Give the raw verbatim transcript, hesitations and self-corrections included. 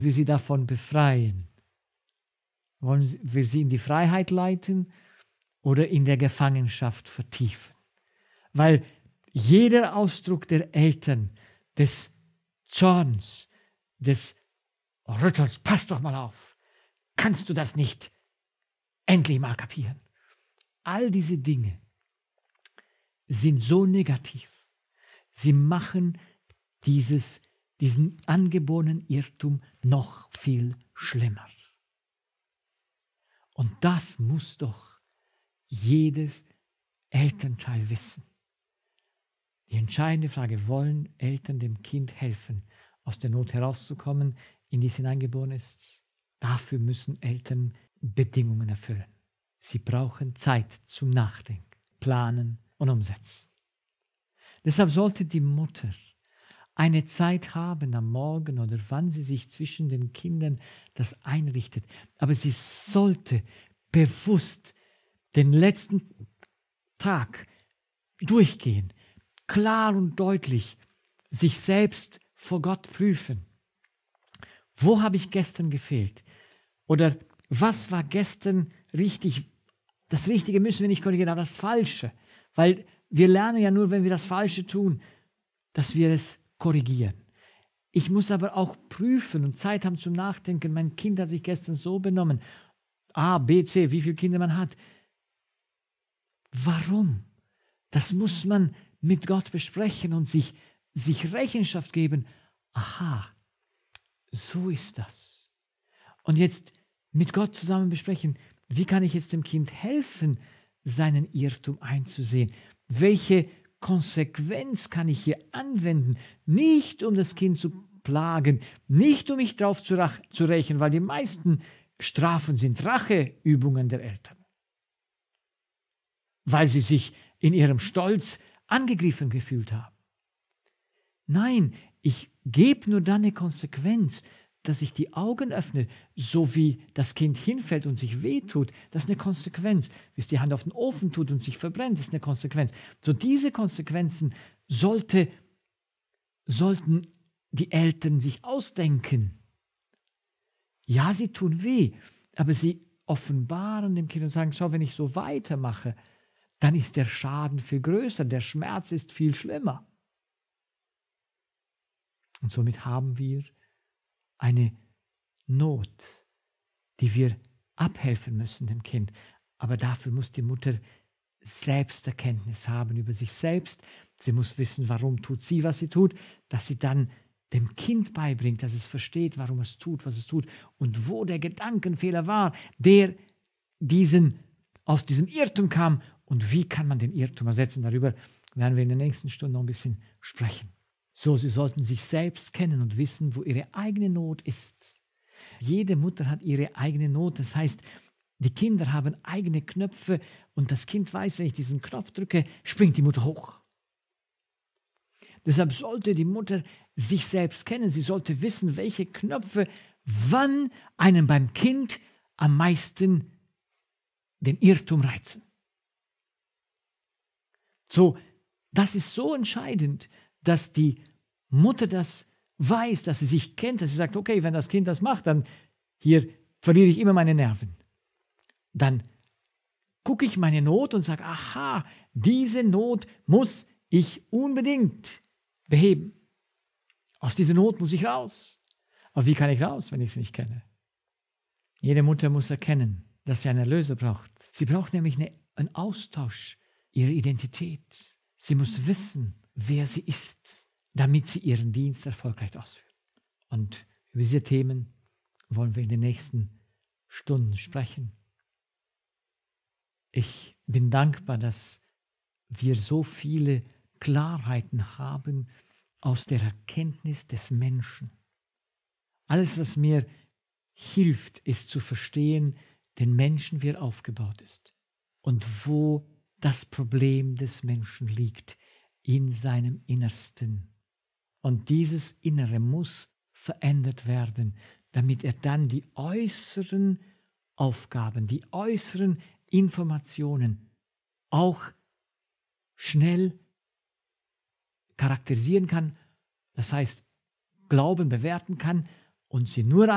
wir sie davon befreien? Wollen wir sie in die Freiheit leiten oder in der Gefangenschaft vertiefen? Weil jeder Ausdruck der Eltern, des Zorns, des Rüttels, pass doch mal auf, kannst du das nicht endlich mal kapieren? All diese Dinge sind so negativ. Sie machen dieses, diesen angeborenen Irrtum noch viel schlimmer. Und das muss doch jedes Elternteil wissen. Die entscheidende Frage: Wollen Eltern dem Kind helfen, aus der Not herauszukommen, in die es hineingeboren ist? Dafür müssen Eltern Bedingungen erfüllen. Sie brauchen Zeit zum Nachdenken, Planen und Umsetzen. Deshalb sollte die Mutter eine Zeit haben am Morgen oder wann sie sich zwischen den Kindern das einrichtet. Aber sie sollte bewusst den letzten Tag durchgehen, klar und deutlich sich selbst vor Gott prüfen. Wo habe ich gestern gefehlt? Oder was war gestern richtig? Das Richtige müssen wir nicht korrigieren, aber das Falsche. Weil wir lernen ja nur, wenn wir das Falsche tun, dass wir es korrigieren. Ich muss aber auch prüfen und Zeit haben zum Nachdenken. Mein Kind hat sich gestern so benommen. A, B, C, wie viele Kinder man hat. Warum? Das muss man mit Gott besprechen und sich, sich Rechenschaft geben. Aha, so ist das. Und jetzt mit Gott zusammen besprechen, wie kann ich jetzt dem Kind helfen, seinen Irrtum einzusehen? Welche Konsequenz kann ich hier anwenden? Nicht um das Kind zu plagen, nicht um mich drauf zu, rach- zu rächen, weil die meisten Strafen sind Racheübungen der Eltern, weil sie sich in ihrem Stolz angegriffen gefühlt haben. Nein, ich gebe nur dann eine Konsequenz, dass ich die Augen öffne, so wie das Kind hinfällt und sich wehtut. Das ist eine Konsequenz. Wie es die Hand auf den Ofen tut und sich verbrennt, ist eine Konsequenz. So diese Konsequenzen sollte, sollten die Eltern sich ausdenken. Ja, sie tun weh, aber sie offenbaren dem Kind und sagen, schau, wenn ich so weitermache, dann ist der Schaden viel größer, der Schmerz ist viel schlimmer. Und somit haben wir eine Not, die wir abhelfen müssen dem Kind. Aber dafür muss die Mutter Selbsterkenntnis haben über sich selbst. Sie muss wissen, warum tut sie, was sie tut, dass sie dann dem Kind beibringt, dass es versteht, warum es tut, was es tut und wo der Gedankenfehler war, der diesen, aus diesem Irrtum kam und wie kann man den Irrtum ersetzen. Darüber werden wir in der nächsten Stunde noch ein bisschen sprechen. So, sie sollten sich selbst kennen und wissen, wo ihre eigene Not ist. Jede Mutter hat ihre eigene Not. Das heißt, die Kinder haben eigene Knöpfe und das Kind weiß, wenn ich diesen Knopf drücke, springt die Mutter hoch. Deshalb sollte die Mutter sich selbst kennen. Sie sollte wissen, welche Knöpfe wann einen beim Kind am meisten den Irrtum reizen. So, das ist so entscheidend, dass die Mutter das weiß, dass sie sich kennt, dass sie sagt, okay, wenn das Kind das macht, dann hier verliere ich immer meine Nerven. Dann gucke ich meine Not und sage, aha, diese Not muss ich unbedingt beheben. Aus dieser Not muss ich raus. Aber wie kann ich raus, wenn ich sie nicht kenne? Jede Mutter muss erkennen, dass sie einen Erlöser braucht. Sie braucht nämlich eine, einen Austausch ihrer Identität. Sie muss wissen, wer sie ist, damit sie ihren Dienst erfolgreich ausführt. Und über diese Themen wollen wir in den nächsten Stunden sprechen. Ich bin dankbar, dass wir so viele Klarheiten haben aus der Erkenntnis des Menschen. Alles, was mir hilft, ist zu verstehen, den Menschen, wie er aufgebaut ist und wo das Problem des Menschen liegt, in seinem Innersten. Und dieses Innere muss verändert werden, damit er dann die äußeren Aufgaben, die äußeren Informationen auch schnell charakterisieren kann, das heißt Glauben bewerten kann und sie nur